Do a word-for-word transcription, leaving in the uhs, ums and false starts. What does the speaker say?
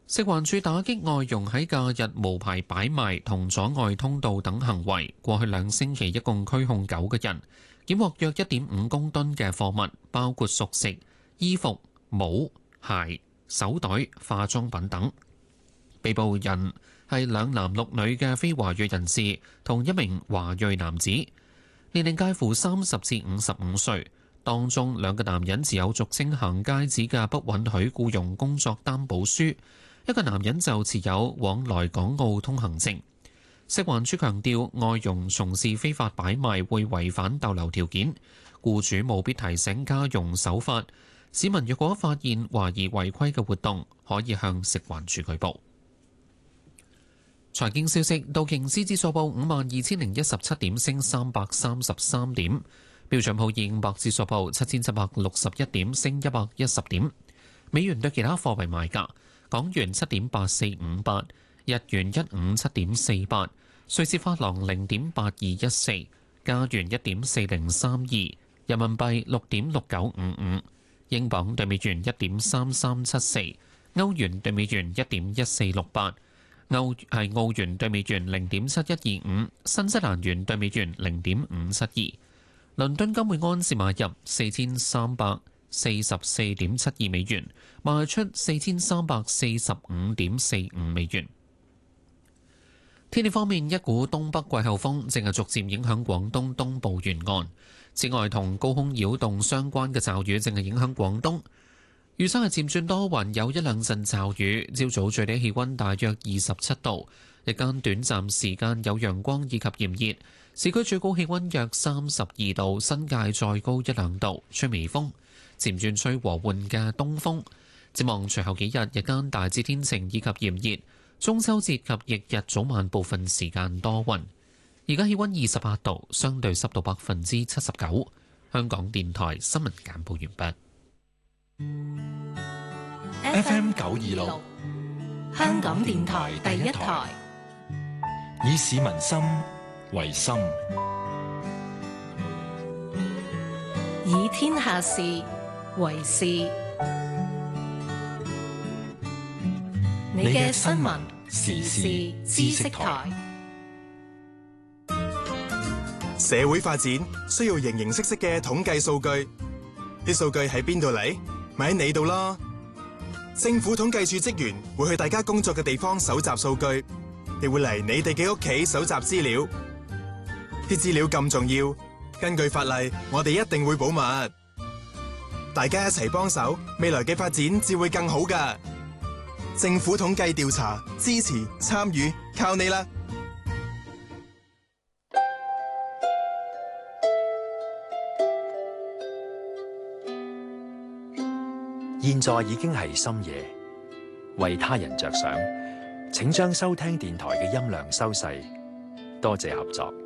食環署打擊外傭喺假日無牌擺賣同阻礙通道等行為，過去兩星期一共拘控九個人，檢獲約一點五公噸嘅貨物，包括熟食、衣服、帽、鞋、手袋、化妝品等。被捕人係兩男六女嘅非華裔人士，同一名華裔男子，年齡介乎三十至五十五歲。當中兩個男人持有俗稱行街紙嘅不允許僱傭工作擔保書，一個男人就持有往來港澳通行證。食環署強調，外傭從事非法擺賣會違反逗留條件，僱主務必提醒家傭守法。市民若果發現懷疑違規嘅活動，可以向食環署舉報。財經消息，道瓊斯指數報五萬二千零一十七點，升三百三十三點；標準普爾五百指數報七千七百六十一點，升一百一十點。美元對其他貨幣賣價：港元七點八四五八，日元一五七點四八，瑞士法郎零點八二一四，加元一點四零三二，人民幣六點六九五五，英鎊對美元一點三三七四，歐元對美元一點一四六八。歐係澳元對美元零點七一二五，新西蘭元對美元零點五七二。倫敦金每安士買入四千三百四十四點七二美元，賣出四千三百四十五點四五美元。天氣方面，一股東北季候風正係逐漸影響廣東東部沿岸，此外同高空擾動相關嘅驟雨正係影響廣東。預測係漸轉多雲，有一兩陣驟雨。朝早最低氣溫大約二十七度，日間短暫時間有陽光以及炎熱。市區最高氣溫約三十二度，新界再高一兩度，吹微風，漸轉吹和緩嘅東風。展望隨後幾日，日間大致天晴以及炎熱。中秋節及翌日早晚部分時間多雲。而家氣溫二十八度，相對濕度百分之七十九。香港電台新聞簡報完畢。 F M 九二六，香港電台第一台，以市民心為心， 以天下事為事。你嘅新聞時事知識台。 社會發展需要形形色色嘅統計數據，啲數據喺邊度嚟？咪喺你度咯！政府統計處職員會去大家工作嘅地方搜集數據，亦會嚟你哋嘅屋企搜集資料。啲資料咁重要，根據法例，我哋一定會保密。大家一齊幫手，未來嘅發展至會更好㗎。政府統計調查，支持參與，靠你啦！ 現在已經係深夜，為他人着想，請將收聽電台嘅音量收細，多謝合作。